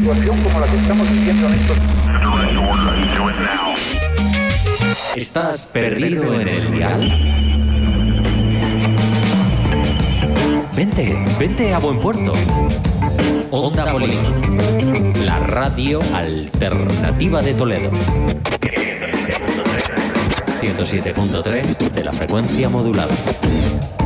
situación como la que estamos viviendo en estos... ¿Estás perdido en el dial? Vente a buen puerto. Onda Bolívar, la radio alternativa de Toledo. 107.3 de la frecuencia modulada.